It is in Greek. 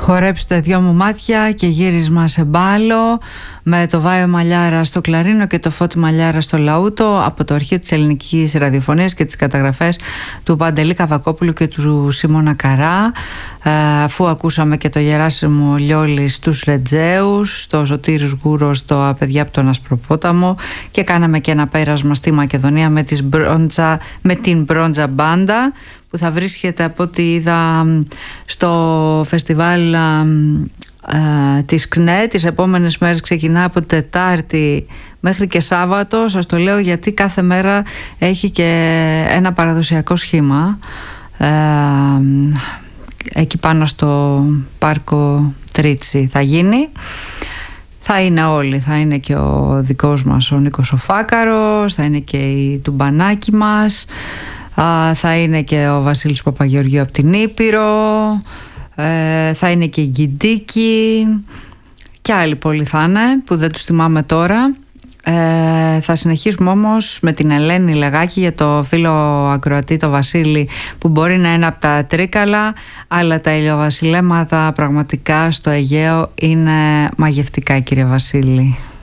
Χορέψτε δυο μου μάτια και γύρισμα σε μπάλο, με το Βάιο Μαλιάρα στο κλαρίνο και το Φώτη Μαλιάρα στο λαούτο, από το αρχείο της ελληνικής ραδιοφωνίας και τις καταγραφές του Παντελή Καβακόπουλου και του Σίμωνα Καρά, αφού ακούσαμε και το Γεράσιμο Λιόλη στους Ρετζέους, το Σωτήρης Γούρος στο Παιδιά από τον Ασπροπόταμο, και κάναμε και ένα πέρασμα στη Μακεδονία με την Μπρόντζα Μπάντα, που θα βρίσκεται, από ό,τι είδα, στο φεστιβάλ της ΚΝΕ. Τις επόμενες μέρες ξεκινά από Τετάρτη μέχρι και Σάββατο. Σας το λέω γιατί κάθε μέρα έχει και ένα παραδοσιακό σχήμα εκεί πάνω στο πάρκο Τρίτσι θα γίνει. Θα είναι όλοι, θα είναι και ο δικός μας ο Νίκος ο Φάκαρος, θα είναι και η τουμπανάκι μας, θα είναι και ο Βασίλης Παπαγεωργίου από την Ήπειρο, θα είναι και η Γκιντίκη και άλλοι πολλοί θα είναι που δεν τους θυμάμαι τώρα. Θα συνεχίσουμε όμως με την Ελένη Λεγάκη, για το φίλο ακροατή το Βασίλη, που μπορεί να είναι από τα Τρίκαλα, αλλά τα ηλιοβασιλέματα πραγματικά στο Αιγαίο είναι μαγευτικά, κύριε Βασίλη.